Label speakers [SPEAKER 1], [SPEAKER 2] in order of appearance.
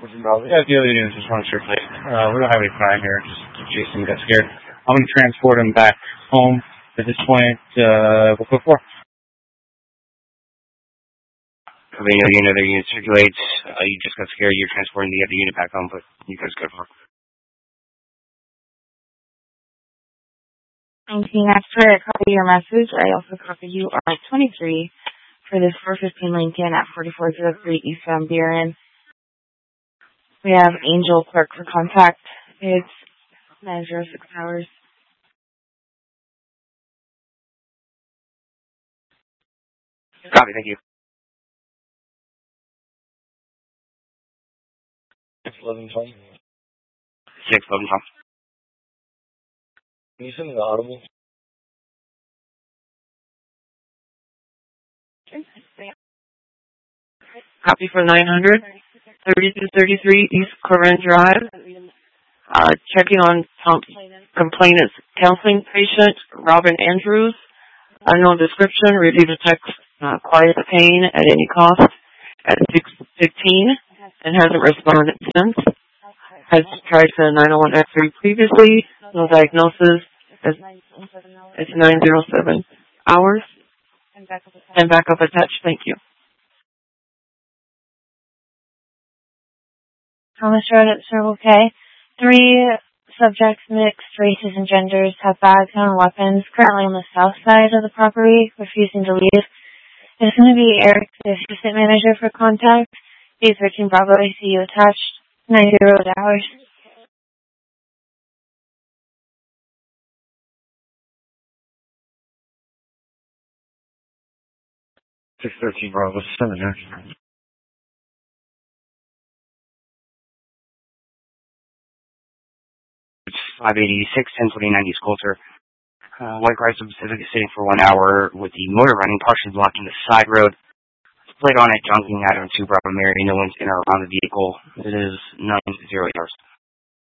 [SPEAKER 1] Yeah, the other units just want to circulate. We don't have any crime here. Just Jason got scared. I'm going to transport him back home. At this point, we'll put 4.
[SPEAKER 2] Copy, the other unit circulates. You just got scared. You're transporting the other unit back home, but you guys go for it.
[SPEAKER 3] 19 Expert, copy your message. I also copy you on 23 for this 415 Lincoln at 4403 East Van Buren. We have Angel Clerk for contact. It's 906 hours.
[SPEAKER 2] Copy, thank you.
[SPEAKER 4] 611 Tom.
[SPEAKER 2] 611 Tom.
[SPEAKER 4] Can you send me the audible?
[SPEAKER 5] Copy for 900, 3233 East Corinne Drive. Checking on complainant's counseling patient, Robin Andrews. Unknown description, review the text, quiet the pain at any cost at 6:15 and hasn't responded since. Has tried the 901 X3 previously, no diagnosis. It's 907 hours. And backup attached, thank you.
[SPEAKER 3] Thomas Road at Circle K. 3 subjects, mixed races and genders, have bags and weapons, currently on the south side of the property, refusing to leave. It's going to be Eric, the assistant manager for contact. He's 13 Bravo ICU attached, 90 hours.
[SPEAKER 1] $613 Bravo 7, yeah.
[SPEAKER 2] 586, 1029 East Coulter. White Chrysler Pacific is sitting for 1 hour with the motor running, partially blocking the side road. Plate on it, John King, Adam 2 Bravo Mary. No one's in or around the vehicle. It is 9-0 hours.